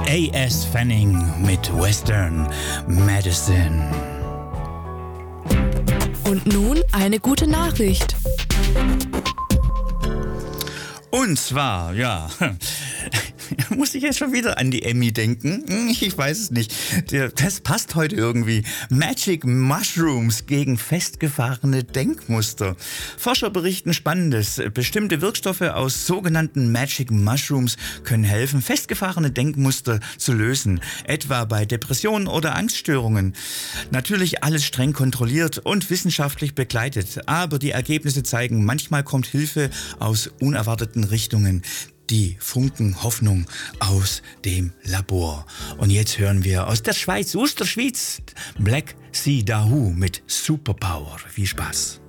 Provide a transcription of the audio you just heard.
A.S. Fanning mit Western Medicine. Und nun eine gute Nachricht. Und zwar, ja, muss ich jetzt schon wieder an die Emmy denken? Ich weiß es nicht. Das passt heute irgendwie. Magic Mushrooms gegen festgefahrene Denkmuster. Forscher berichten Spannendes. Bestimmte Wirkstoffe aus sogenannten Magic Mushrooms können helfen, festgefahrene Denkmuster zu lösen. Etwa bei Depressionen oder Angststörungen. Natürlich alles streng kontrolliert und wissenschaftlich begleitet. Aber die Ergebnisse zeigen, manchmal kommt Hilfe aus unerwarteten Richtungen. Die Funken Hoffnung aus dem Labor. Und jetzt hören wir aus der Schweiz, Black Sea Dahoo mit Superpower. Viel Spaß.